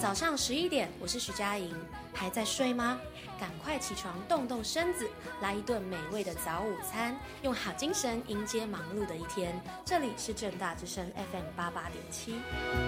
早上11点，我是徐佳莹。还在睡吗？赶快起床动动身子，来一顿美味的早午餐，用好精神迎接忙碌的一天。这里是政大之声 FM88.7。